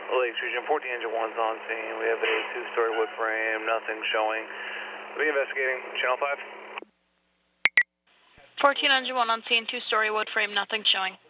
Lakes Region 14 Engine 1's on scene. We have a two-story wood frame, nothing showing. We'll be investigating. Channel 5. 14 Engine 1 on scene, two-story wood frame, nothing showing.